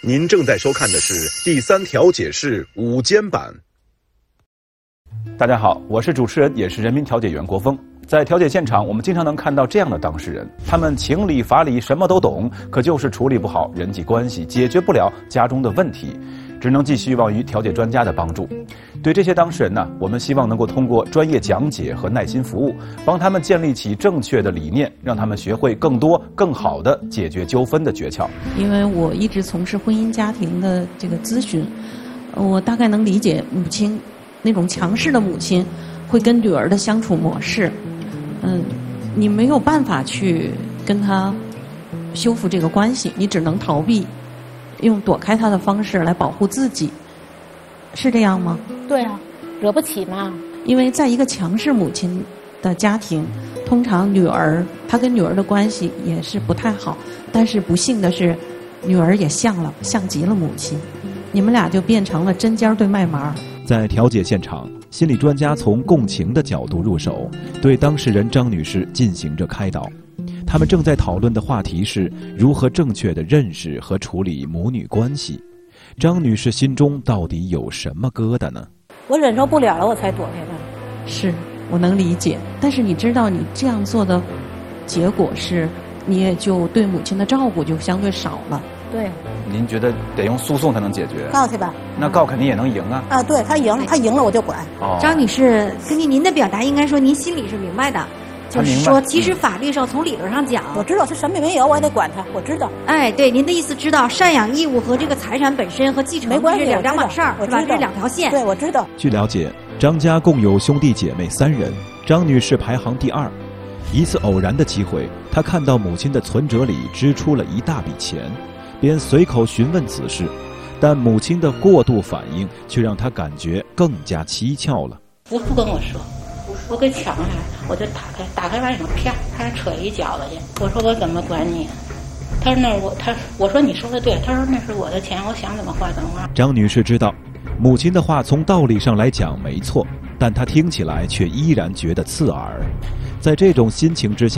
您正在收看的是第3调解室午间版。 大家好，我是主持人，也是人民调解员国峰。在调解现场，我们经常能看到这样的当事人，他们情理法理什么都懂，可就是处理不好人际关系，解决不了家中的问题，只能寄希望于调解专家的帮助。对这些当事人呢，我们希望能够通过专业讲解和耐心服务，帮他们建立起正确的理念，让他们学会更多更好的解决纠纷的诀窍。 因为我一直从事婚姻家庭的这个咨询，我大概能理解母亲那种强势的母亲会跟女儿的相处模式。你没有办法去跟她修复这个关系，你只能逃避，用躲开她的方式来保护自己，是这样吗？ 对啊，惹不起嘛。 因为在一个强势母亲的家庭，通常她跟女儿的关系也是不太好，但是不幸的是，女儿也像极了母亲，你们俩就变成了针尖对麦芒。 在调解现场，心理专家从共情的角度入手，对当事人张女士进行着开导。他们正在讨论的话题是如何正确地认识和处理母女关系。张女士心中到底有什么疙瘩呢？ 我忍受不了了，我才躲开他。 是，我能理解，但是你知道你这样做的结果是，你也就对母亲的照顾就相对少了。 对， 您觉得得用诉讼才能解决？ 告去吧。 那告肯定也能赢啊。 啊，对，他赢了我就管。 张女士，根据您的表达，应该说您心里是明白的，就是说，其实法律上从理论上讲， 我知道是什么没有，我也得管他，我知道。 哎，对，您的意思知道，赡养义务和这个财产本身和继承没关系， 是两码事儿，是吧？这是两条线。 对，我知道。 据了解，张家共有兄弟姐妹3人，张女士排行第2。一次偶然的机会，她看到母亲的存折里支出了一大笔钱，便随口询问此事，但母亲的过度反应却让她感觉更加蹊跷了。 不跟我说，我给抢下来，我就打开完以后，啪，他扯一脚子去。我说我怎么管你？他说我说你说的对，他说那是我的钱，我想怎么花怎么花。 张女士知道，母亲的话从道理上来讲没错，但她听起来却依然觉得刺耳。在这种心情之下，